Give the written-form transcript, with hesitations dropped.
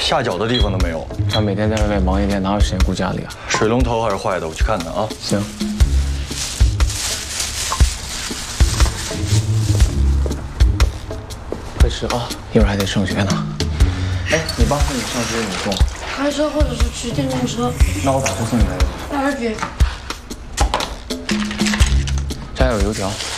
下脚的地方都没有。 他每天在外面忙一天，哪有时间顾家里啊？ 水龙头还是坏的，我去看看啊。 行。快吃啊，一会儿还得上学呢。哎，你爸送你上学，你送？ 开车或者是骑电动车。 那我打车送你来。 大儿局。 家有油条。